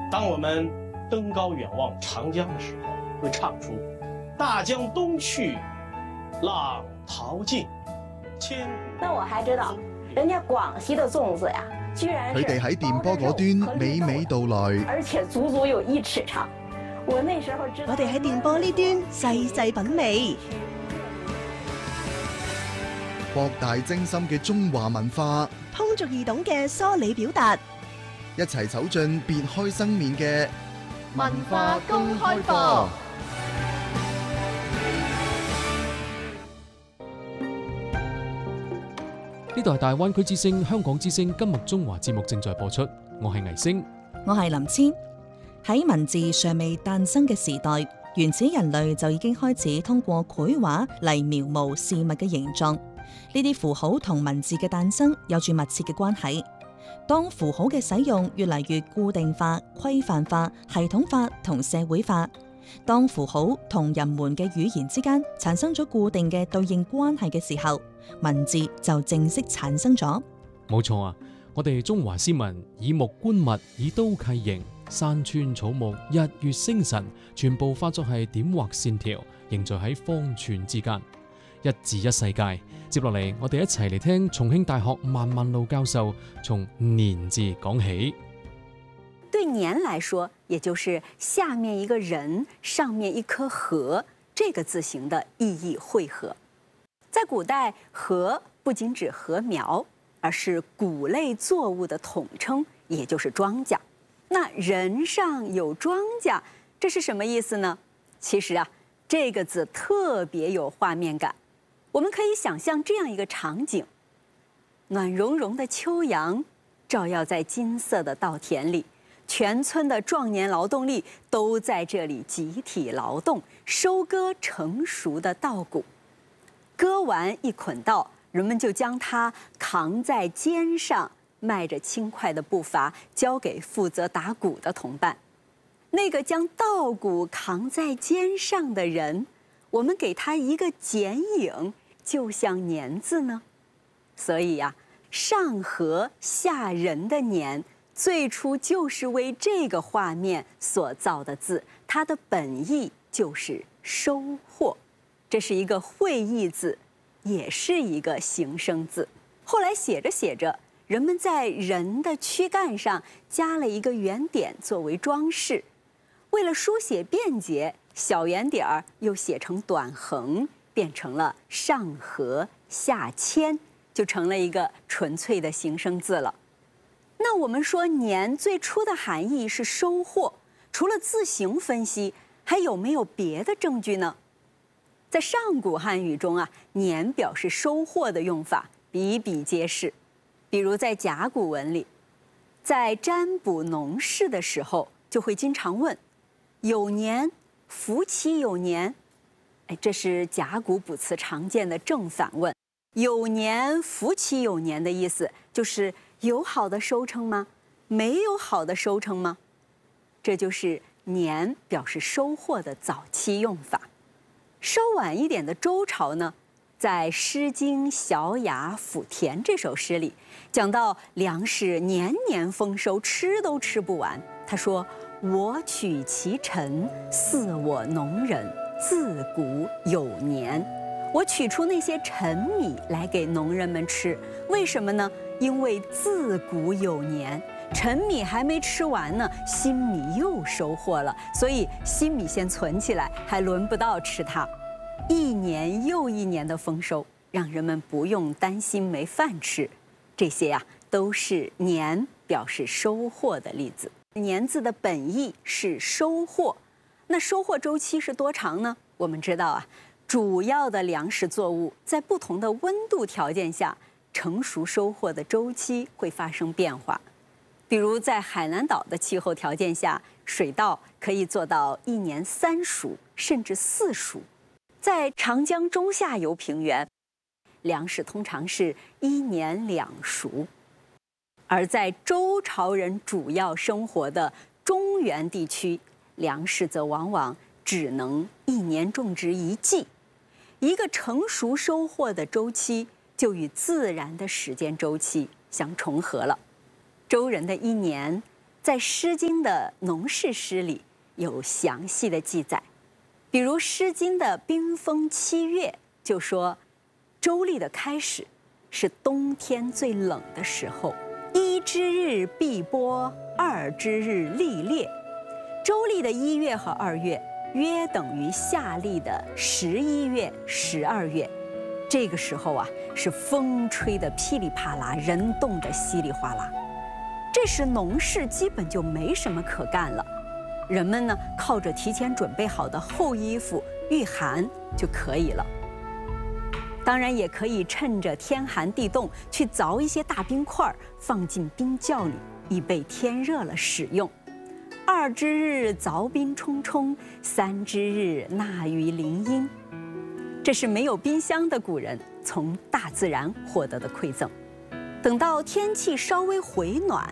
当我们登高远望长江的时候，会唱出“大江东去，浪淘尽，千古”。 那我还知道，人家廣西的粽子呀，居然佢哋喺電波嗰端娓娓道來， 而且足足有1尺長。我那時候知道， 我哋喺電波呢端細細品味， 博大精深嘅中華文化， 通俗易懂嘅梳理表達， 一齊走進別開生面嘅文化公開課。 呢度係大灣區之聲、香港之聲今日中華節目正在播出，我係倪星， 我係林千。喺文字尚未誕生嘅時代，原始人類就已經開始通過繪畫嚟描摹事物嘅形狀。呢啲符號同文字嘅誕生有住密切嘅關係。當符號嘅使用越嚟越固定化、規範化、系統化同社會化，當符號同人們嘅語言之間產生咗固定嘅對應關係嘅時候，文字就正式產生咗。 冇錯啊！我哋中華詩文以木觀物，以刀契形，山川草木、日月星辰，全部化作係點畫線條，凝聚喺方寸之間，一字一世界。接落嚟，我哋一齊嚟聽重慶大學萬萬路教授從年字講起。 對年來說，也就是下面一個人，上面一棵禾，這個字形的意義匯合。在古代，禾不僅指禾苗，而是穀類作物的統稱，也就是莊稼。那人上有莊稼，這是什麼意思呢？其實啊，這個字特別有畫面感。我們可以想象這樣一個場景：暖融融的秋陽照耀在金色的稻田裡，全村的壯年勞動力都在這裡集體勞動，收割成熟的稻穀。割完一捆稻，人們就將它扛在肩上，邁着輕快的步伐，交給負責打穀的同伴。那個將稻穀扛在肩上的人，我們給他一個剪影，就像年字呢。所以呀，上禾下人的年，最初就是為這個畫面所造的字，它的本意就是收穫。這是一個會意字，也是一個形聲字。後來寫着寫着，人們在人的軀幹上加了一個圓點作為裝飾。為了書寫便捷，小圓點兒又寫成短橫，變成了上禾下謙，就成了一個純粹的形聲字了。那我們說年最初的含義是收穫，除了字形分析，還有沒有別的證據呢？在上古漢語中啊，年表示收穫的用法比比皆是。比如在甲骨文裡，在占卜農事的時候，就會經常問有年，福其有年。這是甲骨卜辭常見的正反問。有年，福其有年的意思就是有好的收成嗎？沒有好的收成嗎？這就是年表示收穫的早期用法。稍晚一點的周朝呢，在《詩經·小雅·撫田》這首詩裡，講到糧食年年豐收，吃都吃不完。他說：“我取其陳，飼我農人，自古有年。”我取出那些陳米來給農人們吃，為什麼呢？因為自古有年，陳米還沒吃完呢，新米又收穫了，所以新米先存起來，還輪不到吃它。一年又一年的豐收，讓人們不用擔心沒飯吃。這些啊，都是年表示收穫的例子。年字的本意是收穫，那收穫週期是多長呢？我們知道啊，主要的糧食作物在不同的溫度條件下，成熟收穫的週期會發生變化。比如在海南島的氣候條件下，水稻可以做到1年3熟，甚至4熟。在長江中下游平原，糧食通常是1年2熟。而在周朝人主要生活的中原地區，糧食則往往只能1年種植1季。一個成熟收穫的週期就與自然的時間週期相重合了。周人的1年在《诗经》的农事诗里有详细的记载，比如《诗经》的冰封七月就说，周历的开始是冬天最冷的时候，一之日必播，二之日历烈。周历的1月和2月约等于夏历的11月、12月。这个时候啊，是风吹得噼里啪啦，人冻得稀里哗啦。这时农事基本就没什么可干了，人们呢靠着提前准备好的厚衣服御寒就可以了。当然也可以趁着天寒地冻去凿一些大冰块放进冰窖里，以备天热了使用。2之日凿冰冲冲，3之日纳于林荫。这是没有冰箱的古人从大自然获得的馈赠。等到天气稍微回暖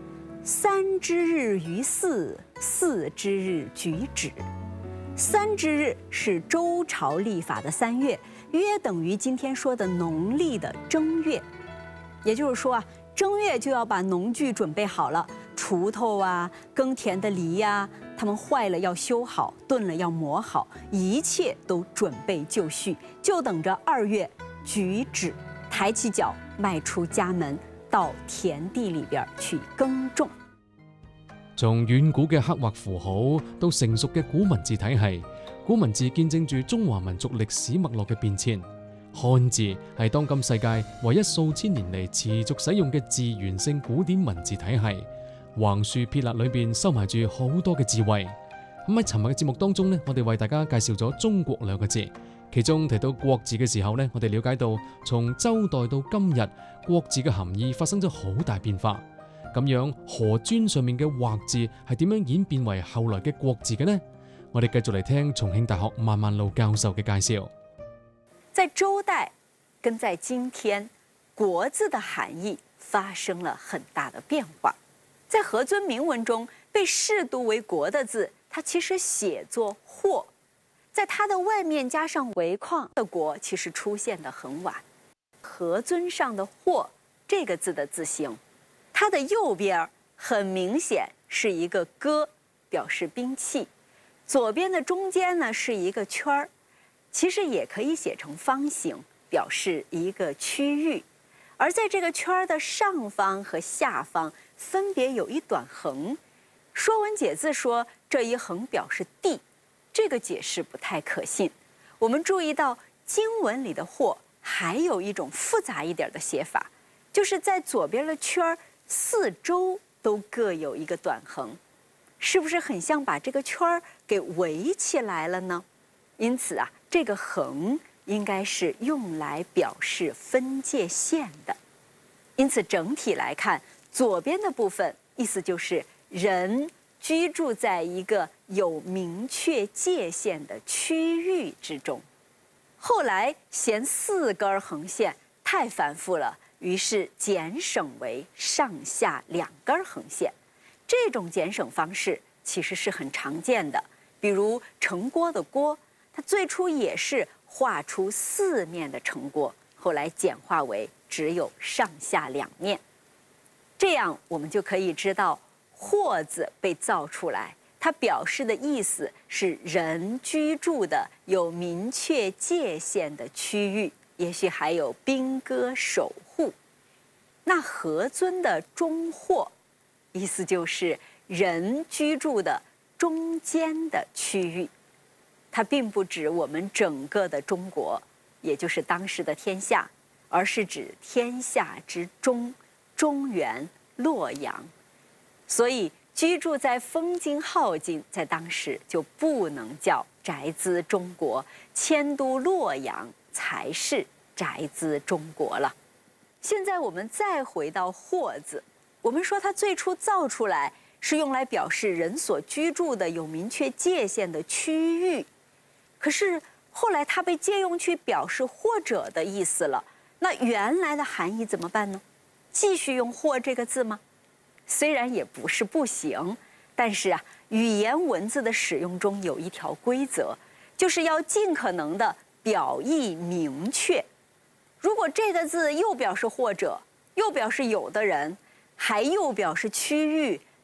，3之日于4， 4之日举止。3之日是周朝历法的3月，约等于今天说的农历的正月。也就是说啊，正月就要把农具准备好了，锄头啊、耕田的犁呀，它们坏了要修好，钝了要磨好，一切都准备就绪，就等着2月举止，抬起脚迈出家門，到田地裏邊去耕種。 從遠古嘅刻畫符號到成熟嘅古文字體系，古文字見證住中華民族歷史脈絡嘅變遷。漢字係當今世界唯一數千年嚟持續使用嘅字源性古典文字體系。橫豎撇捺裏邊收埋住好多嘅智慧。咁喺尋日嘅節目當中呢，我哋為大家介紹咗中國2個字，其中提到國字嘅時候呢，我哋了解到從周代到今日，國字嘅含義發生咗好大變化。咁樣河磚上面嘅畫字係點樣演變為後來嘅國字嘅呢？我哋繼續嚟聽重慶大學萬萬路教授嘅介紹。 在周代跟在今天，國字的含義發生了很大的變化。在河尊銘文中被視讀為國的字，它其實寫作或，在它的外面加上帷框的國，其實出現得很晚。河尊上的或這個字的字形，它的右邊很明顯是一個戈，表示兵器，左邊的中間呢是一個圈兒，其實也可以寫成方形，表示一個區域。而在這個圈兒的上方和下方分別有一短橫，《說文解字》說這一橫表示地，這個解釋不太可信。我們注意到經文裡的或還有一種複雜一點的寫法，就是在左邊的圈兒四周都各有一個短橫，是不是很像把這個圈兒給圍起來了呢？因此啊，這個橫應該是用來表示分界線的。因此整體來看，左邊的部分意思就是人居住在一個有明確界限的區域之中。後來嫌4根橫線太繁複了，於是減省為上下2根橫線。這種減省方式其實是很常見的，比如城郭的郭，它最初也是畫出4面的城郭，後來簡化為只有上下2面。這樣我們就可以知道或字被造出來，它表示的意思是人居住的有明確界限的區域，也許還有兵戈守護。那河尊的中或意思就是人居住的中間的區域，它並不指我們整個的中國，也就是當時的天下，而是指天下之中，中原洛陽。所以居住在風京镐京，在當時就不能叫宅茲中國，遷都洛陽才是宅茲中國了。現在我們再回到或字，我們說它最初造出來是用來表示人所居住的有明確界限的區域，可是後來它被借用去表示或者的意思了，那原來的含義怎麼辦呢？繼續用或這個字嗎？雖然也不是不行，但是啊，語言文字的使用中有一條規則，就是要盡可能的表意明確。如果這個字又表示或者，又表示有的人，還又表示區域，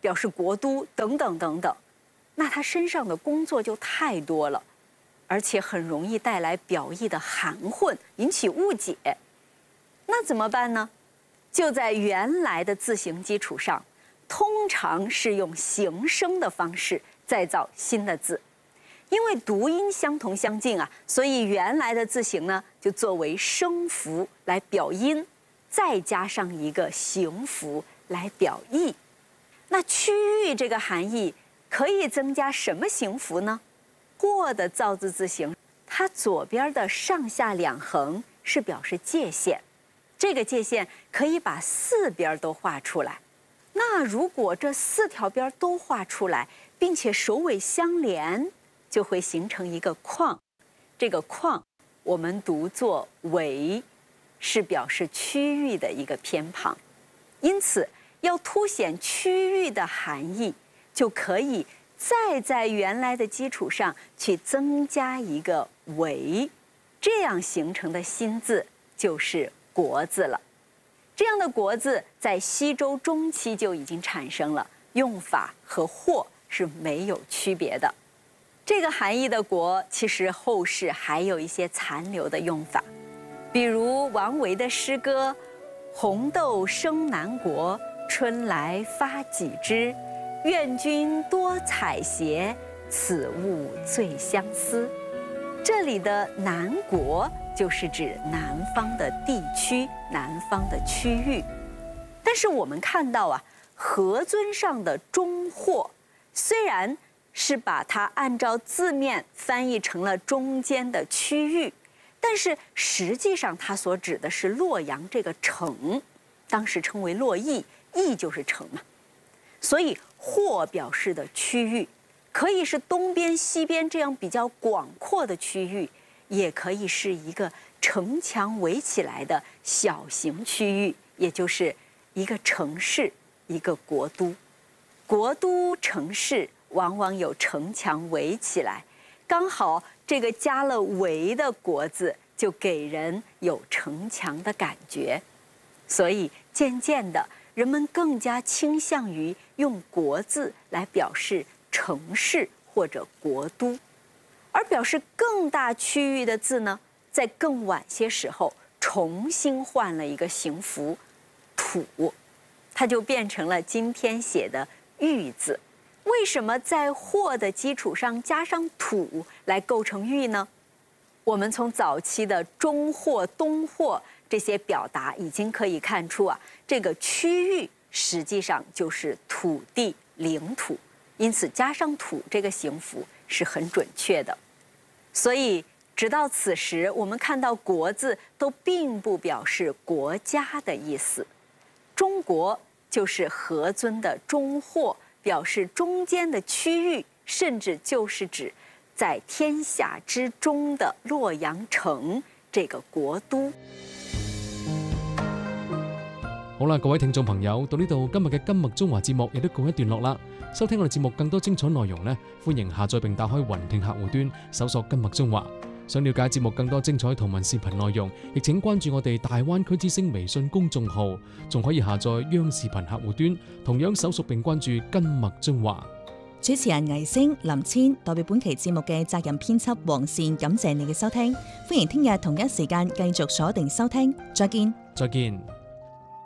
表示国都等等等等，那他身上的工作就太多了，而且很容易带来表意的含混，引起误解。那怎么办呢？就在原来的字形基础上，通常是用形声的方式再造新的字。因为读音相同相近啊，所以原来的字形呢就作为声符来表音，再加上一个形符来表意。那区域这个含义可以增加什么形符呢？或的造字字形，它左边的上下两横是表示界限，这个界限可以把四边都画出来。那如果这四条边都画出来，并且首尾相连，就会形成一个框，这个框我们读作围，是表示区域的一个偏旁。因此，要凸显区域的含义，就可以再在原来的基础上去增加一个围，这样形成的新字就是国字了。这样的国字在西周中期就已经产生了，用法和或是没有区别的。这个含义的国，其实后世还有一些残留的用法，比如王维的诗歌“红豆生南国，春来发几枝。愿君多采撷，此物最相思。”这里的南国就是指南方的地区、南方的区域。但是我们看到啊，何尊上的中或虽然是把它按照字面翻译成了中间的区域，但是实际上它所指的是洛阳这个城，当时称为洛邑，邑就是城嘛。所以或表示的区域可以是东边西边这样比较广阔的区域，也可以是一个城墙围起来的小型区域，也就是一个城市，一个国都。国都城市往往有城墙围起来，刚好这个加了围的国字就给人有城墙的感觉，所以渐渐的人们更加倾向于用国字来表示城市或者国都。而表示更大区域的字呢，在更晚些时候重新换了一个形符土，它就变成了今天写的豫字。为什么在或的基础上加上土来构成豫呢？我们从早期的中或、东或这些表达已经可以看出啊，这个区域实际上就是土地、领土，因此加上土这个形符是很准确的。所以直到此时，我们看到国字都并不表示国家的意思。中国就是何尊的中或，表示中间的区域，甚至就是指在天下之中的洛阳城这個國都。 好啦，各位聽眾朋友，到呢度今日嘅今麥中華節目亦都告一段落啦。收聽我哋節目更多精彩內容呢，歡迎下載並打開雲聽客戶端，搜索今麥中華。想了解節目更多精彩圖文視頻內容，亦請關注我哋大灣區之聲微信公眾號，仲可以下載央視頻客戶端，同樣搜索並關注今麥中華。 主持人倪星、林千代表本期節目嘅責任編輯黃善，感謝你嘅收聽，歡迎聽日同一時間繼續鎖定收聽，再見。 再見。